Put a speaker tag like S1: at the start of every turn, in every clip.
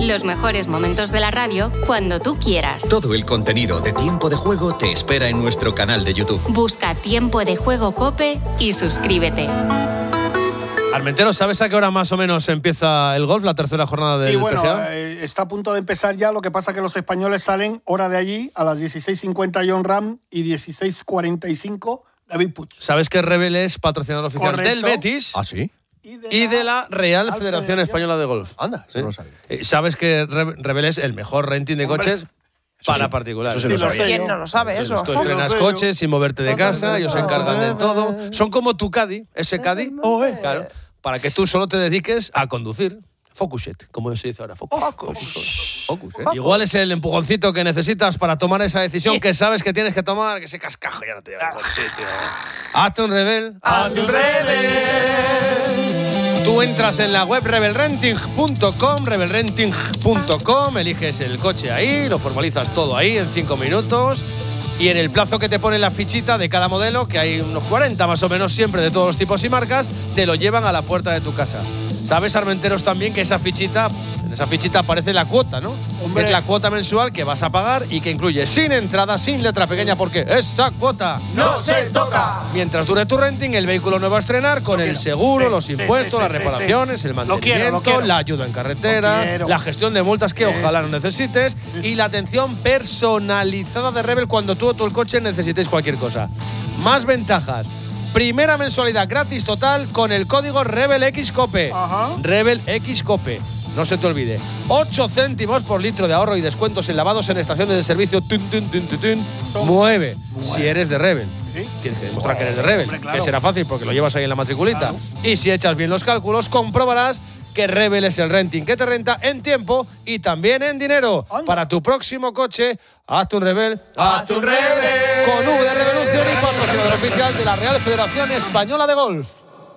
S1: Los mejores momentos de la radio cuando tú quieras.
S2: Todo el contenido de Tiempo de Juego te espera en nuestro canal de YouTube.
S1: Busca Tiempo de Juego COPE y suscríbete.
S3: Armentero, ¿sabes a qué hora más o menos empieza el golf, la tercera jornada del PGA?
S4: Está a punto de empezar ya, lo que pasa que los españoles salen hora de allí a las 16:50 Jon Rahm y 16:45 David Puig.
S3: ¿Sabes que Rebel es patrocinador oficial del Betis?
S5: ¿Ah, sí?
S3: Y de la Real Federación Española de Golf.
S5: Anda,
S3: ¿sí?
S5: No lo sabía.
S3: ¿Sabes que Rebel es el mejor renting de coches para particulares?
S5: Eso sí lo sabía.
S6: ¿Quién no lo sabe eso?
S3: Tú estrenas coches sin moverte de casa, ellos se encargan de todo. Son como tu Caddy, ese Caddy, claro, para que tú solo te dediques a conducir. Focuset, como se dice ahora, Focus, Igual es el empujoncito que necesitas para tomar esa decisión que sabes que tienes que tomar, que ese cascajo ya no te lleva a ningún sitio. Hazte un Rebel.
S6: ¡Hazte un Rebel!
S3: Tú entras en la web rebelrenting.com, eliges el coche ahí, lo formalizas todo ahí en 5 minutos y en el plazo que te pone la fichita de cada modelo, que hay unos 40 más o menos siempre de todos los tipos y marcas, te lo llevan a la puerta de tu casa. ¿Sabes, Armenteros, también que en esa fichita aparece la cuota, ¿no? Que es la cuota mensual que vas a pagar y que incluye sin entrada, sin letra pequeña, porque esa cuota
S6: ¡no se toca!
S3: Mientras dure tu renting, el vehículo nuevo a estrenar con el seguro, los impuestos, las reparaciones, el mantenimiento, la ayuda en carretera, la gestión de multas que ojalá no necesites y la atención personalizada de Rebel cuando tú o tu coche necesitéis cualquier cosa. Más ventajas. Primera mensualidad gratis total con el código RebelXCOPE. RebelXCOPE. No se te olvide. 8 céntimos por litro de ahorro y descuentos en lavados en estaciones de servicio. Mueve. Si eres de Rebel. Tienes que demostrar que eres de Rebel. Que será fácil porque lo llevas ahí en la matriculita. Y si echas bien los cálculos, comprobarás que Rebel es el renting que te renta en tiempo y también en dinero. Para tu próximo coche, hazte un Rebel.
S6: ¡Hazte un Rebel!
S3: Con V de Revolución y patrocinador oficial de la Real Federación Española de Golf.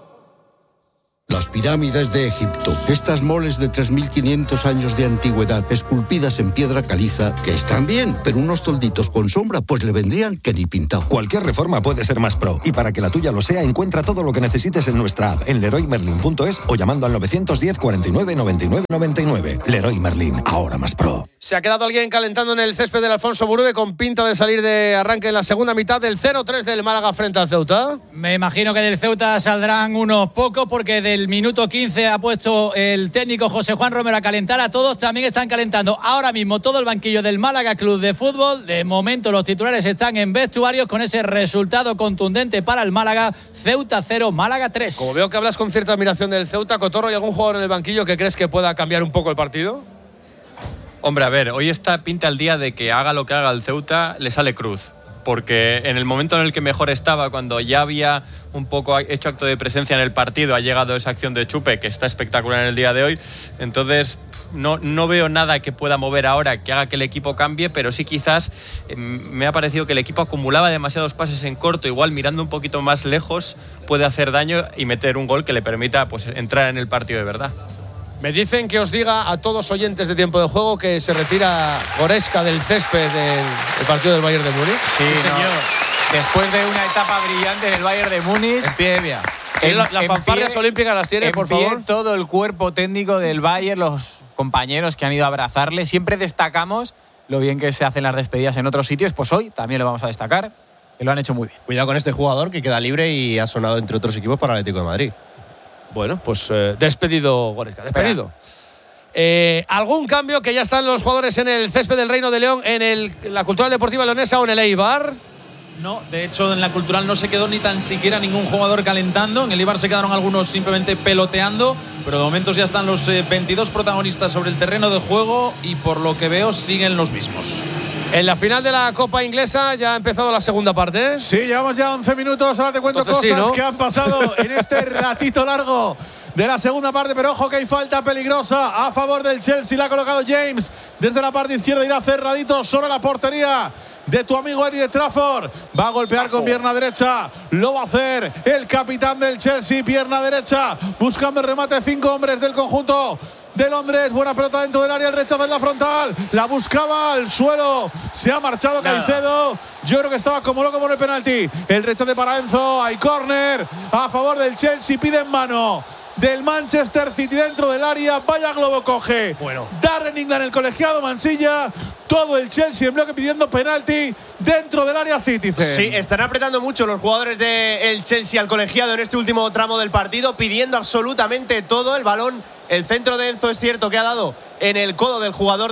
S7: Las pirámides de Egipto, estas moles de 3.500 años de antigüedad, esculpidas en piedra caliza, que están bien, pero unos tolditos con sombra, pues le vendrían que ni pintado.
S8: Cualquier reforma puede ser más pro, y para que la tuya lo sea, encuentra todo lo que necesites en nuestra app, en leroymerlin.es o llamando al 910 49 99 99. Leroy Merlin, ahora más pro.
S3: Se ha quedado alguien calentando en el césped del Alfonso Murube con pinta de salir de arranque en la segunda mitad del 0-3 del Málaga frente al Ceuta.
S9: Me imagino que del Ceuta saldrán unos pocos porque del minuto 15 ha puesto el técnico José Juan Romero a calentar a todos. También están calentando ahora mismo todo el banquillo del Málaga Club de Fútbol. De momento los titulares están en vestuarios con ese resultado contundente para el Málaga. Ceuta 0, Málaga 3.
S3: Como veo que hablas con cierta admiración del Ceuta, Cotorro, ¿hay algún jugador en el banquillo que crees que pueda cambiar un poco el partido?
S10: Hombre, a ver, hoy está pinta el día de que haga lo que haga el Ceuta, le sale cruz. Porque en el momento en el que mejor estaba, cuando ya había un poco hecho acto de presencia en el partido, ha llegado esa acción de Chupe, que está espectacular en el día de hoy. Entonces, no veo nada que pueda mover ahora que haga que el equipo cambie, pero sí quizás me ha parecido que el equipo acumulaba demasiados pases en corto. Igual mirando un poquito más lejos puede hacer daño y meter un gol que le permita pues entrar en el partido de verdad.
S3: Me dicen que os diga a todos oyentes de Tiempo de Juego que se retira Goretzka del césped del partido del Bayern de Múnich.
S11: Sí, señor. Después de una etapa brillante en el Bayern de Múnich.
S5: En pie, mira.
S3: Las fanfarrias olímpicas las tiene, por favor.
S11: Todo el cuerpo técnico del Bayern, los compañeros que han ido a abrazarle. Siempre destacamos lo bien que se hacen las despedidas en otros sitios. Pues hoy también lo vamos a destacar, que lo han hecho muy bien.
S5: Cuidado con este jugador que queda libre y ha sonado entre otros equipos para el Atlético de Madrid.
S3: Bueno, pues despedido Goretzka, despedido. ¿Algún cambio que ya están los jugadores en el césped del Reino de León, en la Cultural Deportiva Leonesa o en el Eibar?
S12: No, de hecho en la Cultural no se quedó ni tan siquiera ningún jugador calentando. En el Eibar se quedaron algunos simplemente peloteando, pero de momento ya están los 22 protagonistas sobre el terreno de juego y por lo que veo siguen los mismos.
S3: En la final de la Copa Inglesa ya ha empezado la segunda parte.
S13: Sí, llevamos ya 11 minutos. Ahora te cuento
S3: entonces,
S13: cosas
S3: ¿no?
S13: que han pasado en este ratito largo de la segunda parte. Pero ojo que hay falta peligrosa a favor del Chelsea. La ha colocado James desde la parte izquierda. Irá cerradito sobre la portería de tu amigo Eric Trafford. Va a golpear con pierna derecha. Lo va a hacer el capitán del Chelsea. Pierna derecha. Buscando el remate. 5 hombres del conjunto de Londres. Buena pelota dentro del área. El rechazo en la frontal. La buscaba al suelo. Se ha marchado Caicedo. Yo creo que estaba como loco por el penalti. El rechace para Enzo. Hay córner a favor del Chelsea. Pide en mano del Manchester City dentro del área. Vaya globo coge.
S5: Bueno.
S13: Darren England, el colegiado Mansilla. Todo el Chelsea en bloque pidiendo penalti dentro del área Citizen.
S5: Sí, están apretando mucho los jugadores del Chelsea al colegiado en este último tramo del partido, pidiendo absolutamente todo. El balón, el centro de Enzo es cierto que ha dado en el codo del jugador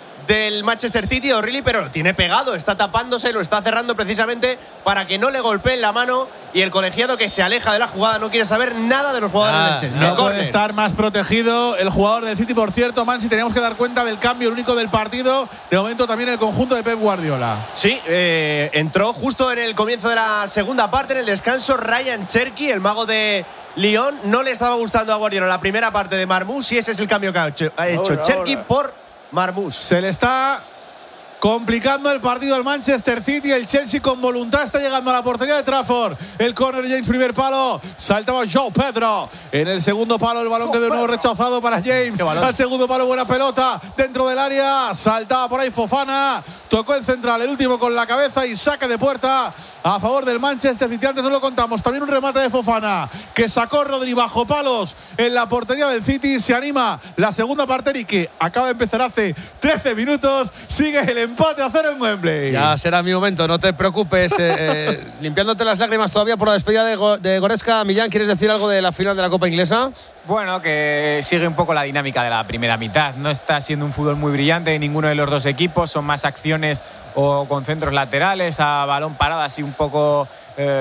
S5: del Manchester City, O'Reilly, pero lo tiene pegado, está tapándose, lo está cerrando precisamente para que no le golpeen la mano, y el colegiado que se aleja de la jugada no quiere saber nada de los jugadores del Chelsea.
S13: No puede estar más protegido el jugador del City. Por cierto, Mansi, teníamos que dar cuenta del cambio único del partido. De momento también el conjunto de Pep Guardiola.
S5: Sí, entró justo en el comienzo de la segunda parte, en el descanso, Ryan Cherki, el mago de Lyon. No le estaba gustando a Guardiola la primera parte de Marmoush, y ese es el cambio que ha hecho Cherki por Marmoush.
S13: Se le está complicando el partido al Manchester City. El Chelsea con voluntad está llegando a la portería de Trafford. El córner, James, primer palo. Saltaba João Pedro. En el segundo palo el balón que de nuevo rechazado para James. Al segundo palo, buena pelota dentro del área. Saltaba por ahí Fofana. Tocó el central, el último con la cabeza, y saque de puerta a favor del Manchester City. Antes no lo contamos. También un remate de Fofana que sacó Rodri bajo palos en la portería del City. Se anima la segunda parte y que acaba de empezar hace 13 minutos. Sigue el empate a 0 en Wembley.
S3: Ya será mi momento, no te preocupes. Limpiándote las lágrimas todavía por la despedida de Goretzka. Millán, ¿quieres decir algo de la final de la Copa Inglesa?
S11: Bueno, que sigue un poco la dinámica de la primera mitad. No está siendo un fútbol muy brillante en ninguno de los dos equipos. Son más acciones o con centros laterales a balón parado, así un poco,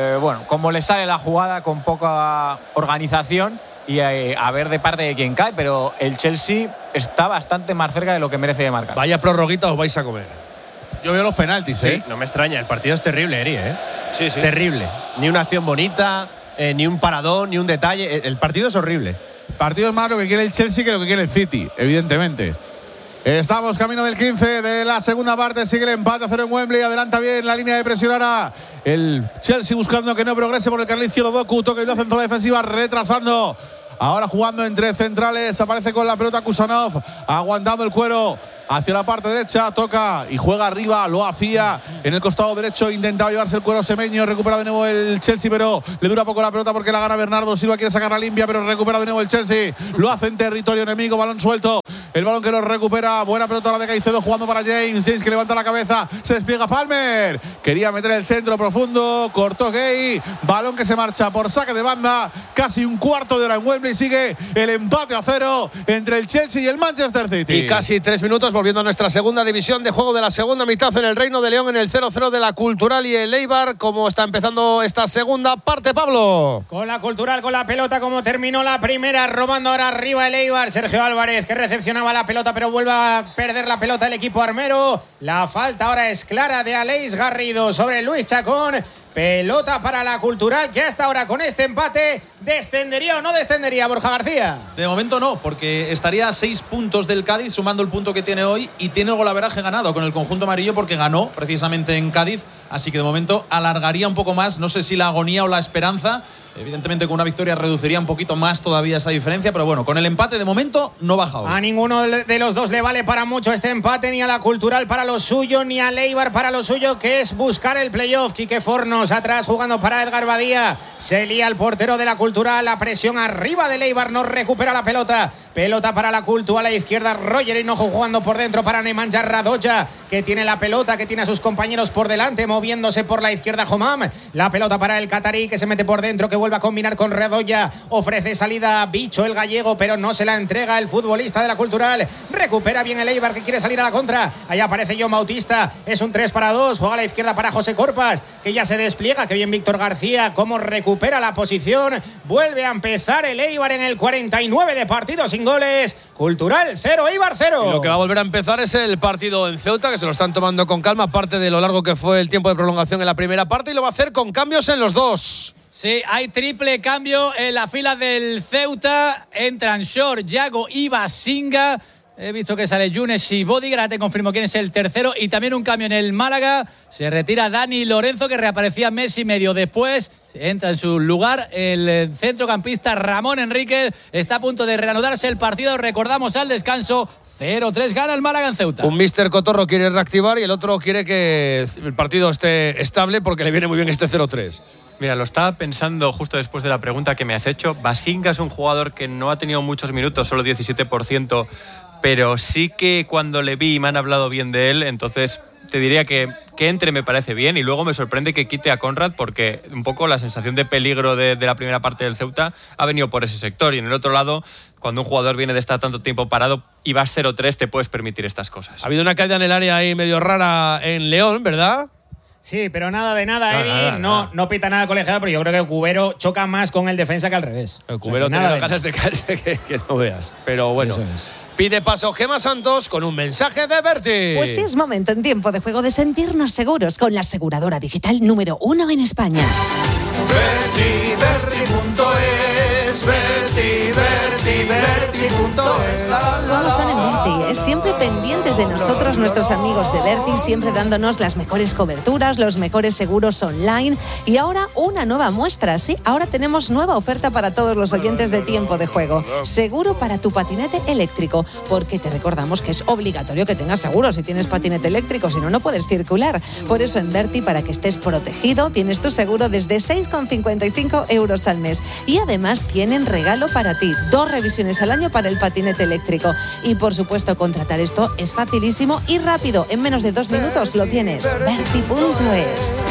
S11: como le sale la jugada, con poca organización, y a ver de parte de quién cae. Pero el Chelsea está bastante más cerca de lo que merece de marcar.
S3: Vaya prorroguita os vais a comer.
S13: Yo veo los penaltis,
S5: Sí, no me extraña. El partido es terrible, Eri,
S3: Sí, sí.
S5: Terrible. Ni una acción bonita, ni un paradón, ni un detalle. El partido es horrible.
S13: El partido es más lo que quiere el Chelsea que lo que quiere el City, evidentemente. Estamos camino del 15 de la segunda parte. Sigue el empate a 0 en Wembley. Adelanta bien la línea de presión ahora el Chelsea, buscando que no progrese por el carril izquierdo. Doku toca y lo hace en zona defensiva, retrasando. Ahora jugando entre centrales. Aparece con la pelota Kusanov, aguantando el cuero hacia la parte derecha. Toca y juega arriba. Lo hacía en el costado derecho. Intentaba llevarse el cuero Semeño. Recupera de nuevo el Chelsea, pero le dura poco la pelota porque la gana Bernardo Silva. Quiere sacarla limpia, pero recupera de nuevo el Chelsea. Lo hace en territorio enemigo. Balón suelto. El balón que lo recupera. Buena pelota la de Caicedo, jugando para James. James que levanta la cabeza. Se despliega Palmer. Quería meter el centro profundo. Cortó Gay. Balón que se marcha por saque de banda. Casi un cuarto de hora en Wembley. Sigue el empate a 0 entre el Chelsea y el Manchester City.
S3: Y casi 3 minutos volviendo a nuestra segunda división de juego de la segunda mitad en el Reino de León, en el 0-0 de la Cultural y el Eibar. ¿Cómo está empezando esta segunda parte, Pablo?
S14: Con la Cultural, con la pelota, como terminó la primera, robando ahora arriba el Eibar. Sergio Álvarez, que recepcionaba la pelota, pero vuelve a perder la pelota el equipo armero. La falta ahora es clara de Aleix Garrido sobre Luis Chacón. Pelota para la Cultural, que hasta ahora con este empate ¿descendería o no descendería, Borja García?
S12: De momento no, porque estaría a 6 puntos del Cádiz, sumando el punto que tiene hoy, y tiene el golaveraje ganado con el conjunto amarillo porque ganó precisamente en Cádiz, así que de momento alargaría un poco más, no sé si la agonía o la esperanza. Evidentemente con una victoria reduciría un poquito más todavía esa diferencia, pero bueno, con el empate de momento no baja hoy.
S14: A ninguno de los dos le vale para mucho este empate, ni a la Cultural para lo suyo, ni a Eibar para lo suyo, que es buscar el playoff. Quique Fornos atrás jugando para Edgar Badía. Se lía el portero de la Cultural, la presión arriba de Eibar, no recupera la pelota. Pelota para la Cultural a la izquierda, Roger Hinojo jugando por dentro para Nemanja Radoja, que tiene la pelota, que tiene a sus compañeros por delante, moviéndose por la izquierda Homam. La pelota para el catarí, que se mete por dentro, que vuelve a combinar con Radoja. Ofrece salida Bicho, el gallego, pero no se la entrega el futbolista de la Cultural. Recupera bien el Eibar, que quiere salir a la contra. Ahí aparece John Bautista, es un 3-2. Juega a la izquierda para José Corpas, que ya se despliega. Que bien Víctor García, cómo recupera la posición. Vuelve a empezar el Eibar en el 49 de partido sin goles. Cultural 0, Eibar 0.
S3: Y lo que va a volver a empezar es el partido en Ceuta, que se lo están tomando con calma, aparte de lo largo que fue el tiempo de prolongación en la primera parte, y lo va a hacer con cambios en los dos.
S9: Sí, hay triple cambio en la fila del Ceuta. Entran Shore, Yago y Basinga. He visto que sale Yunes y Bodiger. Ahora te confirmo quién es el tercero. Y también un cambio en el Málaga. Se retira Dani Lorenzo, que reaparecía mes y medio después. Entra en su lugar el centrocampista Ramón Enríquez. Está a punto de reanudarse el partido. Recordamos al descanso. 0-3 gana el Málaga en Ceuta.
S3: Un Mister Cotorro quiere reactivar y el otro quiere que el partido esté estable porque le viene muy bien este 0-3.
S10: Mira, lo estaba pensando justo después de la pregunta que me has hecho. Basinga es un jugador que no ha tenido muchos minutos, solo 17%, pero sí que cuando le vi me han hablado bien de él, entonces te diría que entre me parece bien, y luego me sorprende que quite a Konrad, porque un poco la sensación de peligro de la primera parte del Ceuta ha venido por ese sector, y en el otro lado, cuando un jugador viene de estar tanto tiempo parado y vas 0-3, te puedes permitir estas cosas.
S3: Ha habido una caída en el área ahí medio rara en León, ¿verdad?
S14: Sí, pero nada de nada, Eri. No pita nada colegiado, pero yo creo que Cubero choca más con el defensa que al revés.
S3: El Cubero tiene ganas de caerse que no veas. Pero bueno.
S14: Eso es.
S3: Pide paso Gemma Santos con un mensaje de Berti.
S15: Pues sí, es momento en tiempo de juego de sentirnos seguros con la aseguradora digital número 1 en España. ¿Cómo son en Berti? Siempre pendientes de nosotros, nuestros amigos de Berti, siempre dándonos las mejores coberturas, los mejores seguros online. Y ahora una nueva muestra, sí. Ahora tenemos nueva oferta para todos los oyentes de tiempo de juego. Seguro para tu patinete eléctrico, porque te recordamos que es obligatorio que tengas seguro si tienes patinete eléctrico, si no, no puedes circular. Por eso en Berti, para que estés protegido, tienes tu seguro desde 6,55 euros al mes. Y además tienen regalo para ti, 2 revisiones al año para el patinete eléctrico. Y por supuesto, contratar esto es facilísimo y rápido. En menos de 2 minutos lo tienes. Berti.es.